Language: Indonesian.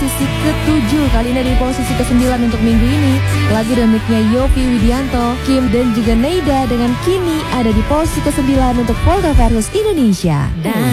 posisi ke-7. Kali ini di posisi ke-9 untuk minggu ini. Lagu remixnya Yovie Widianto, Kim dan juga Neida dengan Kini ada di posisi ke-9 untuk Polka versus Indonesia.